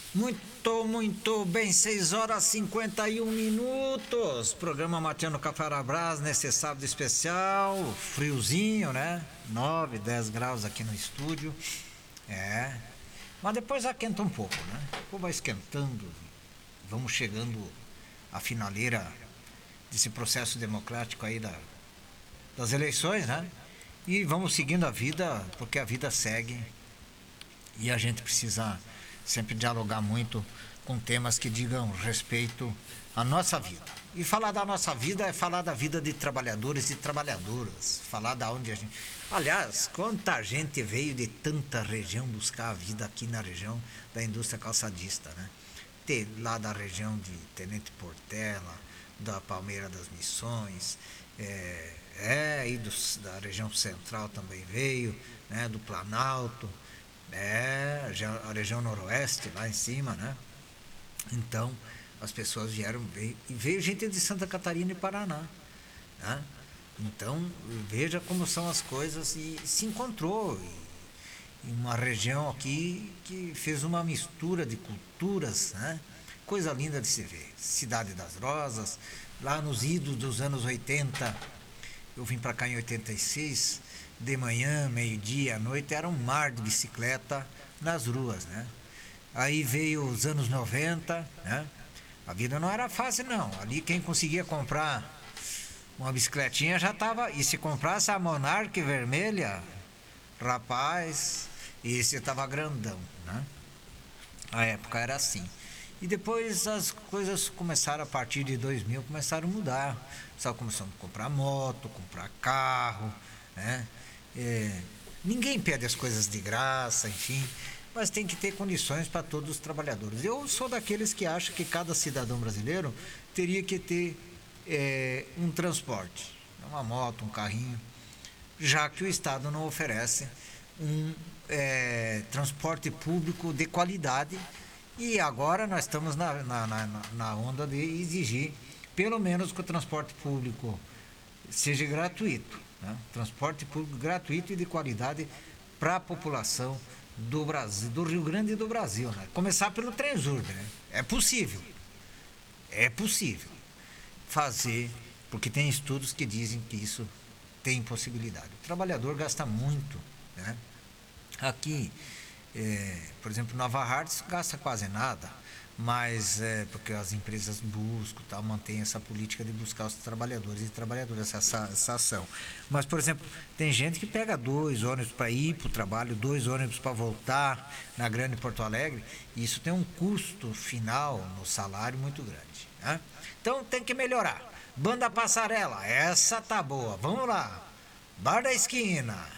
Muito bem, 6 horas e 51 minutos. Programa Mateando Café Arabras nesse sábado especial. Friozinho, né? 9, 10 graus aqui no estúdio. Mas depois aquenta um pouco, né? Depois vai esquentando. Vamos chegando à finaleira desse processo democrático aí das eleições, né? E vamos seguindo a vida, porque a vida segue. E a gente precisa sempre dialogar muito com temas que digam respeito à nossa vida. E falar da nossa vida é falar da vida de trabalhadores e trabalhadoras. Falar da onde a gente... Aliás, quanta gente veio de tanta região buscar a vida aqui na região da indústria calçadista, né? Lá da região de Tenente Portela, da Palmeira das Missões, e da região central também veio, né? Do Planalto, a região noroeste lá em cima, né? Então as pessoas vieram ver, e veio gente de Santa Catarina e Paraná, né? Então veja como são as coisas, e se encontrou em uma região aqui que fez uma mistura de culturas, né? Coisa linda de se ver. Cidade das Rosas, lá nos idos dos anos 80, eu vim para cá em 86, de manhã, meio-dia, à noite, era um mar de bicicleta nas ruas, né? Aí veio os anos 90, né? A vida não era fácil, não. Ali quem conseguia comprar uma bicicletinha já estava... E se comprasse a Monarch vermelha, rapaz, esse estava grandão, né? A época era assim. E depois as coisas começaram, a partir de 2000, começaram a mudar. Só começando a comprar moto, comprar carro, né? Ninguém pede as coisas de graça, enfim, mas tem que ter condições para todos os trabalhadores. Eu sou daqueles que acham que cada cidadão brasileiro teria que ter um transporte, uma moto, um carrinho, já que o Estado não oferece um transporte público de qualidade. E agora nós estamos na onda de exigir, pelo menos, que o transporte público seja gratuito, né? Transporte público gratuito e de qualidade para a população do Brasil, do Rio Grande e do Brasil, né? Começar pelo Transurb, né? É possível fazer, porque tem estudos que dizem que isso tem possibilidade. O trabalhador gasta muito, né? Aqui, por exemplo, Nova Hartz gasta quase nada, mas porque as empresas buscam, tal, mantêm essa política de buscar os trabalhadores e trabalhadoras, essa ação. Mas, por exemplo, tem gente que pega 2 ônibus para ir para o trabalho, 2 ônibus para voltar na Grande Porto Alegre, e isso tem um custo final no salário muito grande, né? Então tem que melhorar. Banda Passarela, essa tá boa, vamos lá. Bar da Esquina.